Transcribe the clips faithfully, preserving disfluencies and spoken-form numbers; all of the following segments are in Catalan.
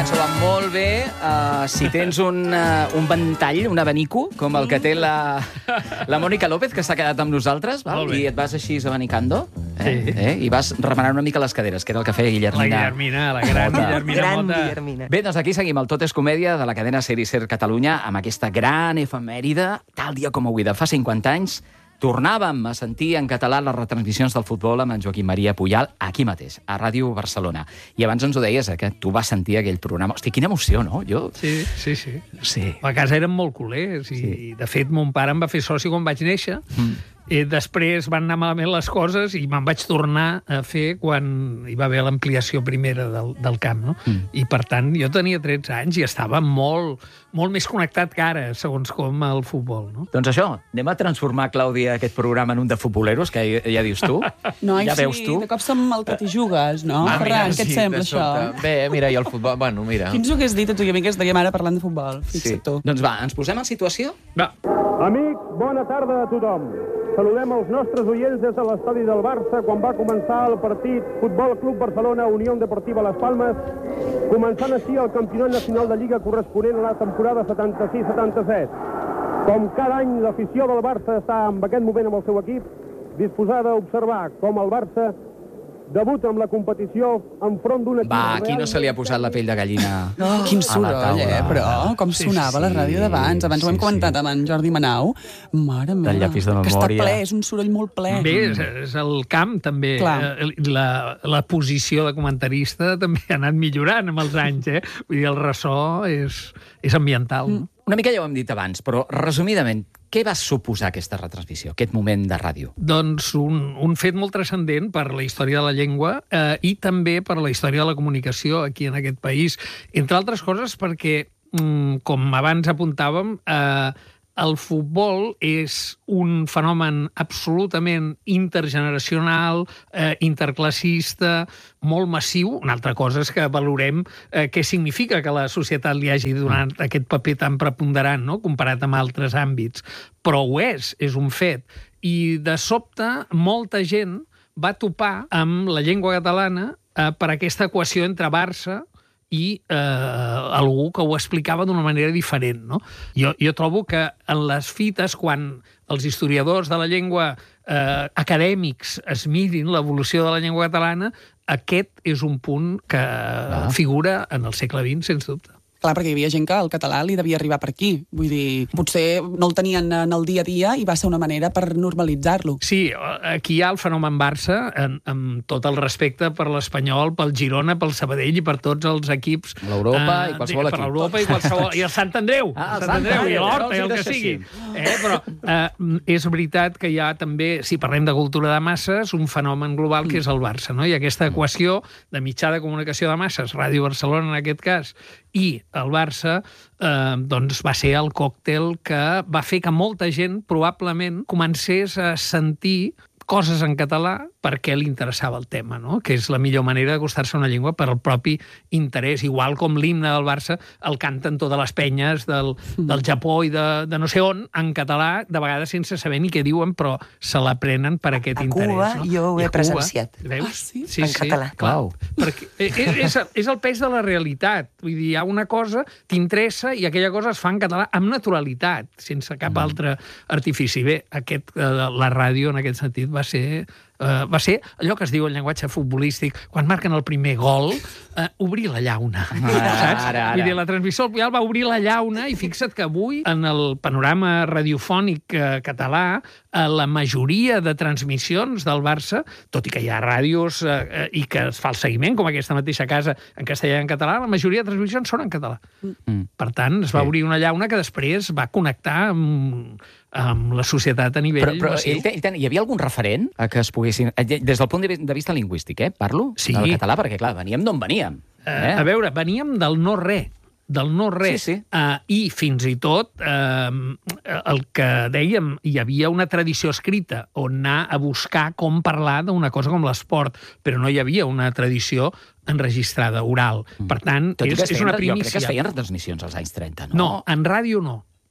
Això va molt bé uh, si tens un, uh, un ventall, un abanico, com el que té la, la Mònica López, que s'ha quedat amb nosaltres, val? I et vas així abanicando, eh? Sí. Eh? I vas remenant una mica les caderes, que era el que feia Guillermina. La Guillermina, la gran Mota. Guillermina Gran Mota. Guillermina. Bé, doncs aquí seguim el Tot és Comèdia de la cadena Ser i Ser Catalunya amb aquesta gran efemèride, tal dia com avui de fa cinquanta anys, tornàvem a sentir en català les retransmissions del futbol amb en Joaquim Maria Pujal aquí mateix, a Ràdio Barcelona. I abans ens ho deies, eh, que tu vas sentir aquell programa. Hosti, quina emoció, no? Jo... Sí, sí, sí. Sí. A casa érem molt culers i, Sí. i de fet, mon pare em va fer soci quan vaig néixer. Mm. I després van anar malament les coses i me'n vaig tornar a fer quan hi va haver l'ampliació primera del, del camp, no? Mm. I, per tant, jo tenia tretze anys i estava molt, molt més connectat que ara, segons com, al futbol, no? Doncs això, anem a transformar, Clàudia, aquest programa en un de futboleros, que ja, ja dius tu. No, ja sí, veus tu. de cop som el que t'hi jugues, no? Ah, mira, Ferran, què et sí, sembla, de això? sobte. Bé, mira, i el futbol... Bueno, mira. Qui ens ho hagués dit a tu i a mi que estaríem ara parlant de futbol? Fixa't Sí. tu. Doncs va, ens posem en situació? Va. Amics, bona tarda a tothom. Saludem els nostres oients des de l'estadi del Barça quan va començar el partit Futbol Club Barcelona Unió Deportiva Las Palmes, començant així el campionat nacional de Lliga corresponent a la temporada setanta-sis setanta-set. Com cada any, l'afició del Barça està en aquest moment amb el seu equip, disposada a observar com el Barça debuta amb la competició enfront d'un equip... Va, aquí no se li ha posat la pell de gallina Oh, quin a la soroll, taula. eh? Però com Sí, sonava sí, la ràdio d'abans. Abans ho hem sí, comentat sí. amb en Jordi Manau. Mare meva, Del llapis de que està memòria. ple, és un soroll molt ple. Bé, és, és el camp, també. Clar. Eh, La, la posició de comentarista també ha anat millorant amb els anys, eh? Vull dir, el ressò és, és ambiental, no? Una mica ja ho hem dit abans, però resumidament, què va suposar aquesta retransmissió, aquest moment de ràdio? Doncs un, un fet molt transcendent per la història de la llengua eh, i també per la història de la comunicació aquí en aquest país. Entre altres coses perquè, mm, com abans apuntàvem, eh, el futbol és un fenomen absolutament intergeneracional, eh, interclassista, molt massiu. Una altra cosa és que valorem eh, què significa que la societat li hagi donat aquest paper tan preponderant, no?, comparat amb altres àmbits. Però ho és, és un fet. I de sobte, molta gent va topar amb la llengua catalana eh, per aquesta equació entre Barça i eh, algú que ho explicava d'una manera diferent, no? Jo, jo trobo que en les fites, quan els historiadors de la llengua eh, acadèmics es mirin l'evolució de la llengua catalana, aquest és un punt que Ah. figura en el segle vint, sens dubte. Clar, perquè hi havia gent que el català li devia arribar per aquí. Vull dir, potser no el tenien en el dia a dia i va ser una manera per normalitzar-lo. Sí, aquí hi ha el fenomen Barça, en, amb tot el respecte per l'Espanyol, pel Girona, pel Sabadell i per tots els equips... L'Europa i qualsevol per equip. l'Europa i qualsevol... I el Sant Andreu, Ah, el el Sant Andreu Sant i Andreu, l'Horta no i el els que sigui. deixessin. Eh, però eh, és veritat que hi ha també, si parlem de cultura de masses, un fenomen global que és el Barça, no? I aquesta equació de mitjà de comunicació de masses, Ràdio Barcelona en aquest cas, i el Barça, eh, doncs va ser el còctel que va fer que molta gent probablement comencés a sentir coses en català perquè li interessava el tema, no? Que és la millor manera d'acostar-se a una llengua per al propi interès. Igual com l'himne del Barça el canten totes les penyes del, del Japó i de, de no sé on, en català, de vegades sense saber ni què diuen, però se l'aprenen per aquest A interès. Cuba no? jo ho I he a Cuba, presenciat. Veus? Ah, sí? Sí, En sí. català. Clau. Perquè és, és, és el pes de la realitat. Vull dir, hi ha una cosa, t'interessa i aquella cosa es fa en català amb naturalitat, sense cap mm. altre artifici. Bé, aquest, eh, la ràdio en aquest sentit va ser Uh, va ser allò que es diu en llenguatge futbolístic, quan marquen el primer gol, uh, obrir la llauna. Ara, Saps? ara, ara. Vull dir, la transmissió del Puyal va obrir la llauna i fixa't que avui, en el panorama radiofònic uh, català, uh, la majoria de transmissions del Barça, tot i que hi ha ràdios uh, uh, i que es fa el seguiment, com aquesta mateixa casa, en castellà i en català, la majoria de transmissions són en català. Mm. Per tant, es va Sí. obrir una llauna que després va connectar amb, amb la societat a nivell Però, però massiu. ell, ten- ell, ten- hi havia algun referent a que es poguessin... eh, Des del punt de vis- de vista lingüístic, eh? Parlo Sí. del català, perquè, clar, veníem d'on veníem. Eh, a veure, veníem del no-res, del no-res. Sí, sí. Uh, I fins i tot uh, el que dèiem, hi havia una tradició escrita on anar a buscar com parlar d'una cosa com l'esport, però no hi havia una tradició enregistrada, oral. Per tant, Tot i és, que es és feien, una jo crec que primícia. es feien retransmissions als anys trenta, no? No, en ràdio no.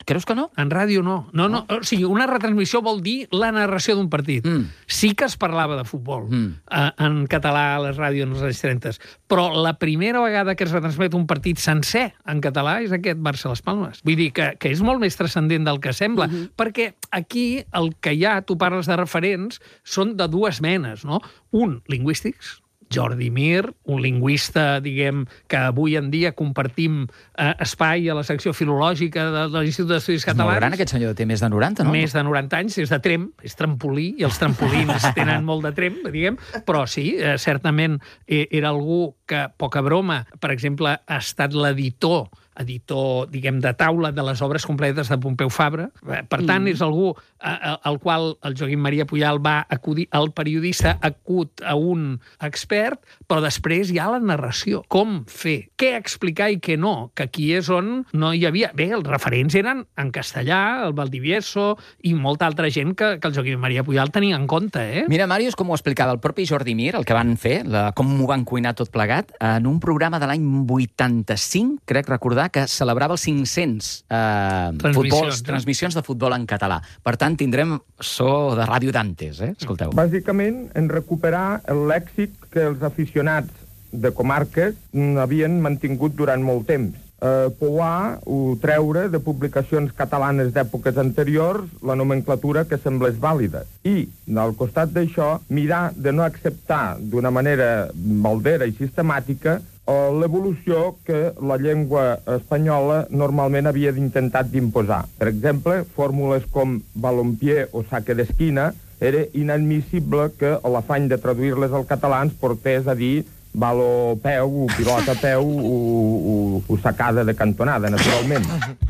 Creus que no? En ràdio no. No, no. O sigui, una retransmissió vol dir la narració d'un partit. Mm. Sí que es parlava de futbol Mm. eh, en català a les ràdios en els anys trenta, però la primera vegada que es retransmet un partit sencer en català és aquest Barça-Las Palmes. Vull dir que, que és molt més transcendent del que sembla, mm-hmm. perquè aquí el que hi ha, tu parles de referents, són de dues menes, no? Un, lingüístics, Jordi Mir, un lingüista, diguem, que avui en dia compartim eh, espai a la secció filològica de, de l'Institut d'Estudis Catalans. Molt gran, aquest senyor, té més de noranta, no? Més de noranta anys, és de trem, és trampolí, i els trampolins tenen molt de trem, diguem, però sí, eh, certament eh, era algú que, poca broma, per exemple, ha estat l'editor editor, diguem, de taula de les obres completes de Pompeu Fabra. Per tant, mm. és algú al qual el Joaquim Maria Pujal va acudir, el periodista acut a un expert, però després hi ha la narració. Com fer? Què explicar i què no? Que aquí és on no hi havia... Bé, els referents eren en castellà, el Valdivieso i molta altra gent que, que el Joaquim Maria Pujal tenia en compte, eh? Mira, Màrius, com ho explicava el propi Jordi Mir, el que van fer, la, com m'ho van cuinar tot plegat, en un programa de l'any vuitanta-cinc, crec recordar, que celebrava els cinc-cents eh, transmissions, futbols, eh? transmissions de futbol en català. Per tant, tindrem so de Ràdio Dantes, eh? Escolteu. Bàsicament, en recuperar el lèxic que els aficionats de comarques havien mantingut durant molt temps. Eh, pouar o treure de publicacions catalanes d'èpoques anteriors la nomenclatura que semblés vàlida. I, al costat d'això, mirar de no acceptar d'una manera baldera i sistemàtica l'evolució que la llengua espanyola normalment havia intentat d'imposar. Per exemple, fórmules com balompié o saque d'esquina era inadmissible que l'afany de traduir-les al català ens portés a dir balo peu, o pilota peu, o, o, o sacada de cantonada, naturalment.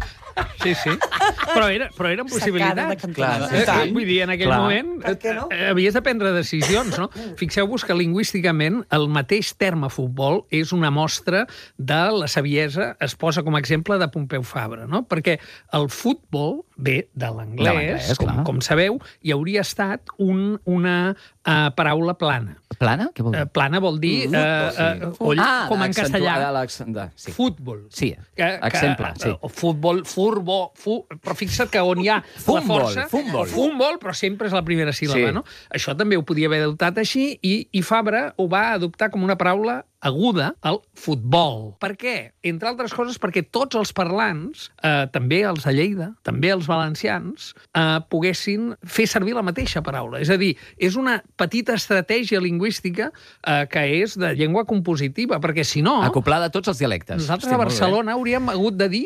Sí, sí. Però, era, però eren possibilitats. Clar, Eh, eh, vull dir, en aquell Clar. moment eh, eh, havies de prendre decisions, no? Fixeu-vos que lingüísticament el mateix terme futbol és una mostra de la saviesa, es posa com a exemple de Pompeu Fabra, no? Perquè el futbol ve de De l'anglès, l'anglès, com, clar. com sabeu, i hauria estat un, una uh, paraula plana. Plana? Què vol dir? Uh, plana vol dir uh, uh, oll, Ah, com en d'accentuar castellà. de l'accent de- sí. Futbol. Sí, Que, accent pla, sí. O futbol, furbo, fu, però fixa't que on hi ha Futbol, la força... futbol. Futbol, però sempre és la primera síl·laba, Sí. no? Això també ho podia haver adoptat així i, i Fabra ho va adoptar com una paraula aguda al futbol. Per què? Entre altres coses perquè tots els parlants, eh, també els de Lleida, també els valencians, eh, poguessin fer servir la mateixa paraula. És a dir, és una petita estratègia lingüística eh, que és de llengua compositiva, perquè si no... Acoplada a tots els dialectes. Nosaltres Hosti, a molt bé. Barcelona hauríem hagut de dir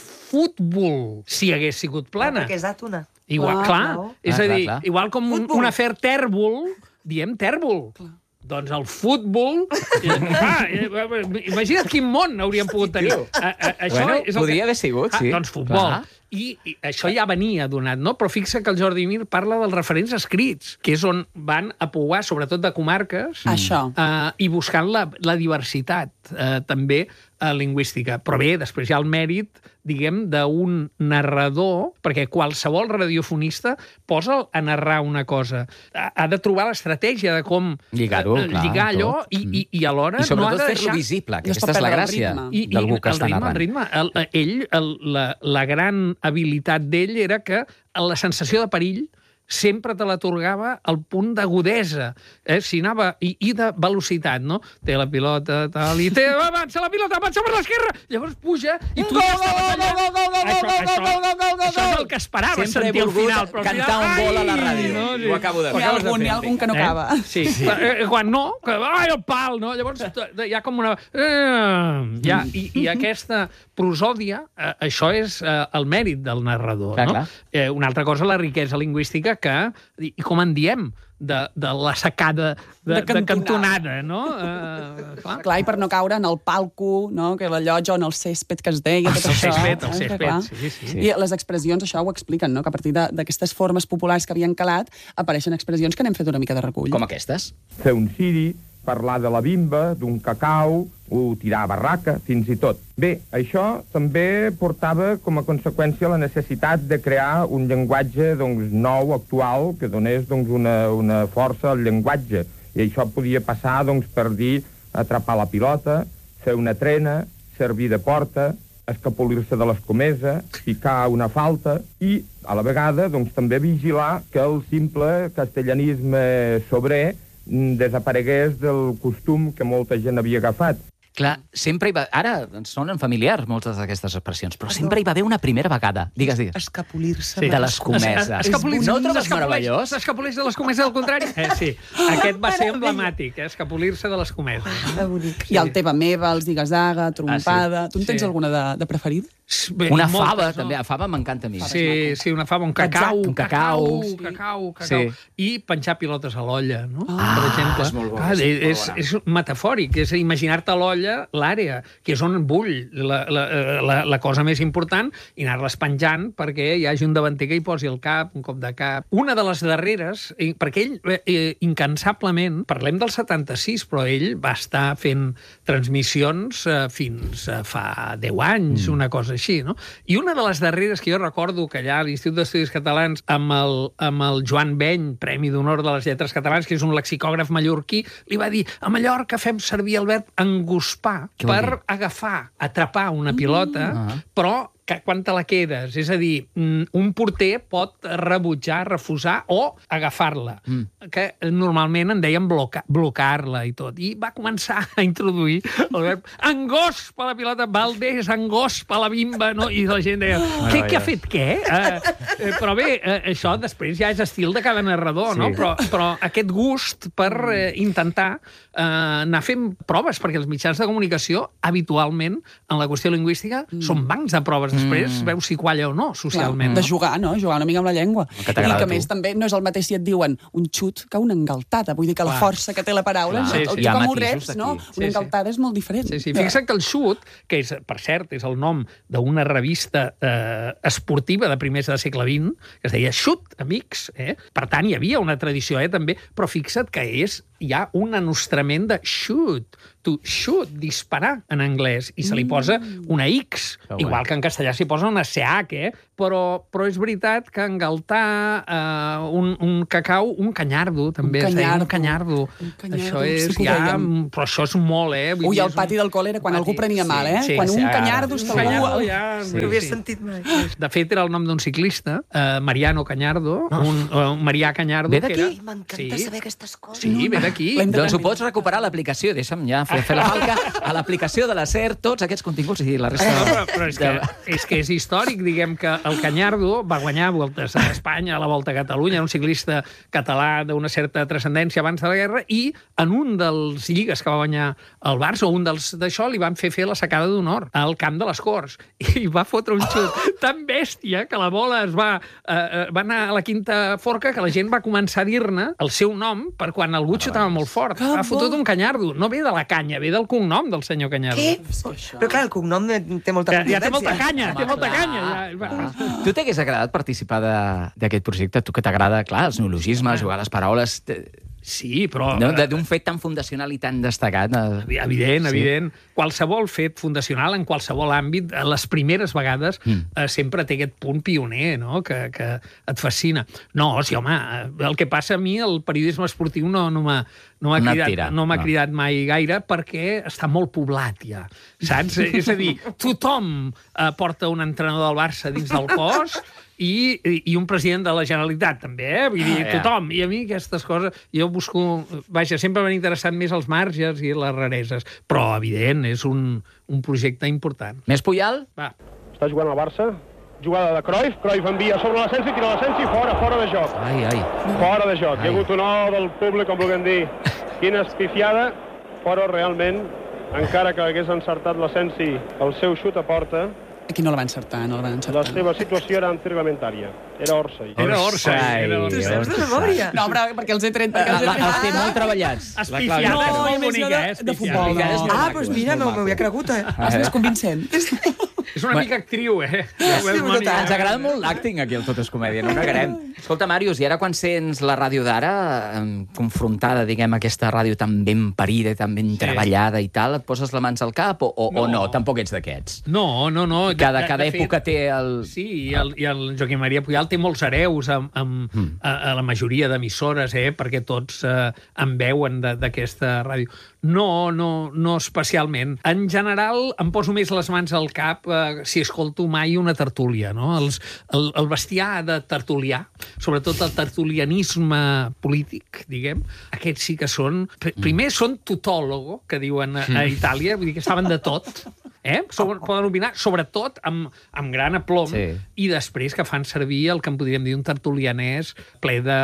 futbol, si hagués sigut plana. Perquè és d'àtona. Igual, Clar, clar, clar. és Ah, a clar, dir, clar. igual com un, un afer tèrbol, diem tèrbol. Doncs el futbol... Ah, imagina't quin món hauríem pogut tenir. A, a, això Bueno, és el podria que... haver sigut, sí. Ah, doncs futbol. Clar. I, I això ja venia donat, no? Però fixa que el Jordi Mir parla dels referents escrits, que és on van a pouar, sobretot de comarques, Això. eh, i buscant la, la diversitat, eh, també eh, lingüística. Però bé, després hi ha el mèrit, diguem, d'un narrador, perquè qualsevol radiofonista posa a narrar una cosa. Ha, ha de trobar l'estratègia de com Lligar-ho, eh, clar, lligar allò tot. i, i, i alhora I sobretot no ha de fer-lo deixar... visible, que No es pot aquesta és la perdre el gràcia ritme. I, i d'algú que el està ritme, narrant. el ritme, el, ell, el, la, la gran habilitat d'ell era que la sensació de perill sempre te l'atorgava al punt d'agudesa. Eh? Si anava... I, I de velocitat, no? Té la pilota, tal, i té... Avança la pilota, avança per l'esquerra! Llavors puja i tu ja estaves allà... Això és el que esperava Sempre he sentir al volgut final. Però al cantar final, un gol a la ai, ràdio. no? Sí. Ho acabo de Ho fer. N'hi ha acabes de algun, fer. n'hi ha algun que no acaba. Sí, sí. Eh, quan no, que, ai, el pal, no? Llavors hi ha com una... Eh, ja, i, I aquesta prosòdia, eh, això és eh, el mèrit del narrador. Clar, no? clar. Eh, una altra cosa, la riquesa lingüística que, i, i com en diem, de, de la sacada de, De de, cantonada. cantonada, no? Eh, clar. Clar, i per no caure en el palco, no? Que la llotja o en el césped que es deia, tot El això. césped, el eh, que césped, clar. sí, sí. I les expressions, això ho expliquen, no? Que a partir de- d'aquestes formes populars que havien calat, apareixen expressions que n'hem fet una mica de recull. Com aquestes. Fer un ciri, parlar de la bimba, d'un cacau, o tirar a barraca, fins i tot. Bé, això també portava com a conseqüència la necessitat de crear un llenguatge doncs, nou, actual, que donés doncs, una, una força al llenguatge. I això podia passar doncs, per dir atrapar la pilota, fer una trena, servir de porta, escapolir-se de l'escomesa, picar una falta i, a la vegada, doncs, també vigilar que el simple castellanisme sobrer desaparegués del costum que molta gent havia agafat. Clar, sempre hi va... Ara ens sonen familiars moltes d'aquestes expressions, però sempre hi va haver una primera vegada. Digues, digues. Escapolir-se. Sí. De l'escomesa. No ho trobes meravellós? S'escapoleix de l'escomesa, al contrari? Eh, sí. Aquest va ser emblemàtic, eh? Escapolir-se de l'escomesa. Que bonic. I el teva meva, els digasaga, trompada... Ah, sí. Tu en tens Sí. alguna de, de preferida? Bé, Una moltes, fava, no? també. La fava m'encanta a mi. Sí, sí, una fava, un cacau, Un cacau. cacau, cacau, cacau. Sí. I penjar pilotes a l'olla, no? Ah, per exemple. és molt bo, Clar, és és, molt és, bona. és metafòric, és imaginar-te a l'olla, l'àrea, que és on bull la, la, la, la cosa més important, i anar-les penjant perquè hi hagi un davanter que hi posi el cap, un cop de cap. Una de les darreres, eh, perquè ell, eh, incansablement, parlem del setanta-sis, però ell va estar fent transmissions eh, fins a fa deu anys, mm. una cosa així, no? I una de les darreres que jo recordo que allà a l'Institut d'Estudis Catalans amb el, amb el Joan Beny, Premi d'Honor de les Lletres Catalanes, que és un lexicògraf mallorquí, li va dir, a Mallorca fem servir el verb enguspar per agafar, atrapar una pilota, Ah. però que quan te la quedes. És a dir, un porter pot rebutjar, refusar o agafar-la, mm. que normalment en deien bloca, blocar-la i tot. I va començar a introduir el verb engospa la pilota, Valdés, engospa la bimba, no? I la gent deia, què, què ha fet què? Uh, eh, però bé, uh, això després ja és estil de cada narrador, sí. no? Però, però aquest gust per uh, intentar uh, anar fent proves, perquè els mitjans de comunicació habitualment en la qüestió lingüística mm. són bancs de proves. Després mm. veus si qualla o no, socialment. Clar, de jugar, no? Jugar una mica amb la llengua. Que I que, a tu. més, també no és el mateix si et diuen un xut que una engaltada. Vull dir que la Clar. força que té la paraula... Clar. No? Sí, sí. Tu Hi ha com ho matisos reps, no? aquí. Sí, Una sí. engaltada és molt diferent. Sí, sí. Fixa't que el Xut, que és, per cert, és el nom d'una revista eh, esportiva de primers de segle vint, que es deia Xut, amics, eh? Per tant, hi havia una tradició, eh, també, però fixa't que és, hi ha un anostrament de shoot, to shoot, disparar en anglès, i se li posa una X, Que igual guai. que en castellà s'hi posa una C H, eh? Però, però és veritat que engaltar eh, un, un cacau, un canyardo, també, Un es deia, un canyardo. canyardo. Un canyardo, Això sí és, que ho ja, deien. però això és molt, eh? Vull Ui, dir, al és pati un- del col·le era quan pati, algú prenia sí, mal, eh? sí, quan sí, un ara. canyardo Un està canyardo, algú... ja... No ho havia sentit mai. De fet, era el nom d'un ciclista, eh, Mariano Cañardo, un, un Marià Cañardo. Ve que d'aquí? era- M'encanta saber aquestes coses. Sí, ve d'aquí. L'hem de- Doncs ho pots recuperar a l'aplicació, deixa'm ja fer, fer la falca, a l'aplicació de la SER, tots aquests continguts i la resta... No, de- però, però és, que, és que és històric, diguem que el Cañardo va guanyar voltes a Espanya, a la Volta a Catalunya, era un ciclista català d'una certa transcendència abans de la guerra, i en un dels lligues que va guanyar el Barça, o un dels d'això, li van fer fer la sacada d'honor al camp de les Corts, i va fotre un xut tan bèstia que la bola es va, eh, va anar a la quinta forca, que la gent va començar a dir-ne el seu nom per quan algú xutava molt fort. Que Ha fotut bo. un Cañardo. No ve de la canya, ve del cognom del senyor Cañardo. Què? Però clar, el cognom té molta Ja, ja té contundència. molta canya, té molta clar. canya. Ja, va. Tu t'hagués agradat participar de- d'aquest projecte? Tu que t'agrada, clar, els neologismes, jugar a les paraules... te- Sí, però... No, de- d'un fet tan fundacional i tan destacat. eh, Evident, Sí. evident. Qualsevol fet fundacional en qualsevol àmbit, a les primeres vegades, Mm. eh, sempre té aquest punt pioner, no?, que, que et fascina. No, sí, home, eh, el que passa a mi, el periodisme esportiu no, no m'ha no m'ha No et cridat, tira, no m'ha no. cridat mai gaire perquè està molt poblat ja, saps? És a dir, tothom eh, porta un entrenador del Barça dins del cos i, i, i un president de la Generalitat, també, eh? Vull dir, Ah, ja. tothom. I a mi aquestes coses, jo busco... Vaja, sempre m'han interessat més els marges i les rareses, però, evident, és un, un projecte important. Més Puyal? Va. Està jugant el Barça. Jugada de Cruyff. Cruyff envia sobre l'Ascensi, tira l'Ascensi, fora, fora de joc. Ai, ai. Fora de joc. Hi Ai. ha hagut un o del públic, com vulguem dir. Quina espifiada, però realment, encara que hagués encertat l'Ascensi el seu xut a porta, Aquí no la va encertar, no la van la encertar. seva situació era antirreglamentària. Era Orsay. Era Orsay, era Tu Orsay. saps de memòria? No, però perquè els he tret... Perquè els he La, tret. els té molt treballats. La Espifiada Clàudia és Arquero. molt més bonica, de- eh? de Espifiada. futbol, Espifiada és no. molt Ah, maco, doncs és mira, molt no maco. m'ho havia cregut, eh? És més convincent. És una mica actriu, eh? Ja ho Sí, veus, brutal. Mònica. Ens agrada molt l'acting aquí al Tot és Comèdia, no negarem. Escolta, Màrius, i ara quan sents la ràdio d'ara, em, confrontada, diguem, a aquesta ràdio tan ben parida, tan ben Sí. treballada i tal, et poses les mans al cap o, o, o No. no? Tampoc ets d'aquests. No, no, no. De- Cada, de- cada de fet, època té el... Sí, i el, i el Joaquim Maria Pujal té molts hereus amb, amb, mm. a, a la majoria d'emissores, eh, perquè tots eh, en veuen de- d'aquesta ràdio. No, no, no especialment. En general, em poso més les mans al cap eh, eh, si escolto mai una tertúlia, no? Els, el, el bestiar de tertulià, sobretot el tertulianisme polític, diguem, aquests sí que són... Primer són tutòlogo, que diuen a, a Itàlia, vull dir que saben de tot, eh? Sobre, poden opinar, sobretot amb, amb gran aplom, Sí. i després que fan servir el que en podríem dir un tertulianès ple de,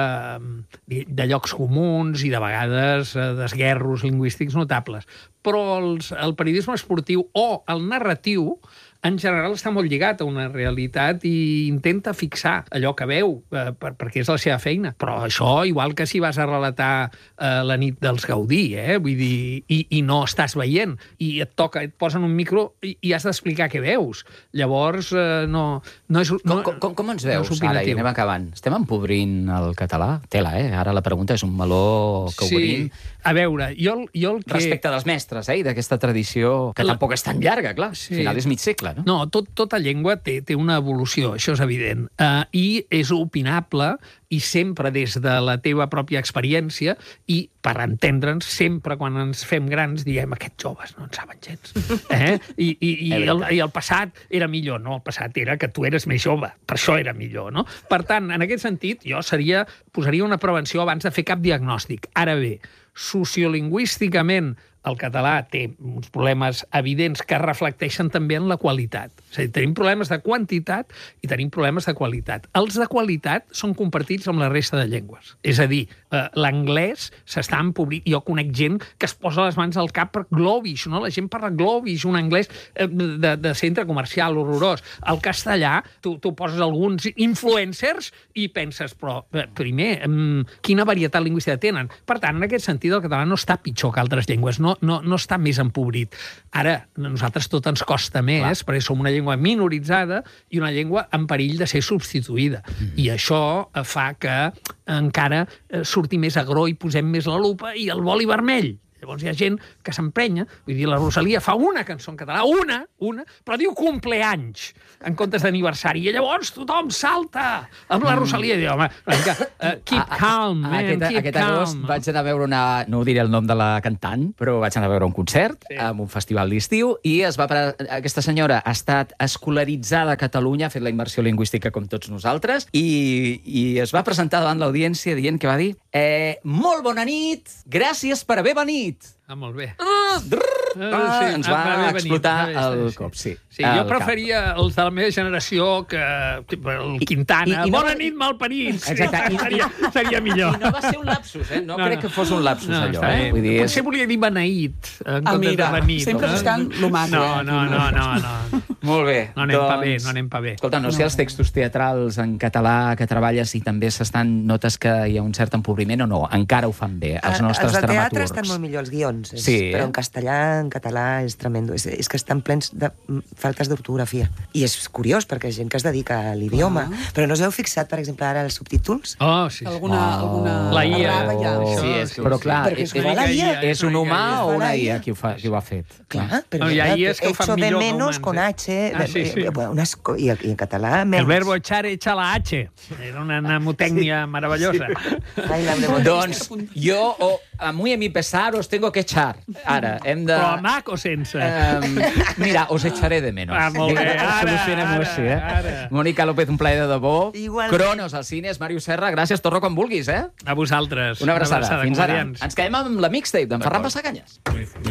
de llocs comuns i de vegades eh, d'esguerros lingüístics notables. Però els, el periodisme esportiu o el narratiu en general està molt lligat a una realitat i intenta fixar allò que veu, eh, per, perquè és la seva feina. Però això, igual que si vas a relatar eh, la nit dels Gaudí, eh? Vull dir, i, i no estàs veient, i et toca, et posen un micro i, i has d'explicar què veus. Llavors, eh, no, no és... No, Com, com, com ens no veus, és ara, i opinatiu. anem acabant? Estem empobrint el català? Tela, eh? Ara la pregunta és un meló que obrim. Sí, a veure, jo, el- jo el que... Respecte dels mestres, eh? I d'aquesta tradició, que La- tampoc és tan llarga, clar. Sí. Al final és mig segle, no? No, tot, tota llengua té, té una evolució, això és evident. Uh, I és opinable, i sempre des de la teva pròpia experiència, i per entendre'ns, sempre quan ens fem grans diem aquests joves no en saben gens. Eh? I, i, i, el, I el passat era millor. No, el passat era que tu eres més jove. Per això era millor, no? Per tant, en aquest sentit, jo seria, posaria una prevenció abans de fer cap diagnòstic. Ara bé, sociolingüísticament, el català té uns problemes evidents que reflecteixen també en la qualitat. És a dir, tenim problemes de quantitat i tenim problemes de qualitat. Els de qualitat són compartits amb la resta de llengües. És a dir, eh, l'anglès s'està empobrint. Jo conec gent que es posa les mans al cap per Globish, no? La gent parla Globish, un anglès eh, de, de centre comercial horrorós. El castellà, tu, tu poses alguns influencers i penses, però, eh, primer, eh, quina varietat lingüística tenen? Per tant, en aquest sentit, el català no està pitjor que altres llengües, no, no, no està més empobrit. Ara, a nosaltres tot ens costa més, clar, perquè som una llengua minoritzada i una llengua en perill de ser substituïda. Mm. I això eh, fa que encara eh, surti més agró i posem més la lupa i el boli vermell. Llavors hi ha gent que s'emprenya, vull dir, la Rosalia fa una cançó en català, una, una, però diu compleanys en comptes d'aniversari, i llavors tothom salta amb la Rosalia i diu, home, una mica, uh, keep calm, man, aquest, keep aquest calm. agost vaig anar a veure una... No diré el nom de la cantant, però vaig anar a veure un concert sí. en un festival d'estiu i es va pre... aquesta senyora ha estat escolaritzada a Catalunya, ha fet la immersió lingüística com tots nosaltres, i, i es va presentar davant l'audiència dient que va dir eh, molt bona nit, gràcies per haver venit. Ah, molt bé. Ah, Ah, ens va va bé explotar venir, va bé, el sí. cop, sí. Sí, jo El preferia els de la meva generació que, que el Quintana. i- i no Bona va- nit, malparits. Exacte, i- seria, seria millor. I no va ser un lapsus, eh? No, No, crec no. que fos un lapsus, No, allò, està eh? bé. Vull dir, és... Potser volia dir beneït en Ah, comptes mira, de benit. sempre no? buscant lo maco, No, eh? no, no, no, no. Molt bé. No anem pa bé, no anem pa bé. Escolta, no, no sé els textos teatrals en català que treballes i també s'estan notes que hi ha un cert empobriment o no? Encara ho fan bé, els nostres els de teatre dramaturgs. estan molt millor, els guions. És, Sí, però eh? en castellà, en català, és tremendo. És, és que estan plens de mm, faltes d'ortografia. I és curiós, perquè és gent que es dedica a l'idioma. Però no us heu fixat, per exemple, ara els subtítols? Oh, sí. sí. Alguna, alguna La I A. errada hi ha. Oh. Sí, és, però clar, Perquè és, és igual a I A. és un humà És o una una I A I A. qui ho, fa, qui ho ha fet? Clar, però No, hi ha verdad, ies que ho fan echo de millor que menos humans, con eh? H. Ah, sí, sí. eh, unes co- i, I en català, El menys. verbo echar echa la H. Era una mnemotècnia meravellosa. Ai, la mnemotècnia. Doncs jo, o, a muy a mi pesar, os tengo que echar. Ara, hem de... Però amb H o sense? Um, mira, os echaré de menos. Ah, molt bé. Ara, Solucionem-ho ara, així, eh? ara. Mònica López, un plaer de debò. Igualment. Cronos als cines, Màrius Serra, gràcies, torno quan vulguis, eh? A vosaltres. Una abraçada. Fins ara. comediants. Ens quedem amb la mixtape d'en Ferran Passacanyes.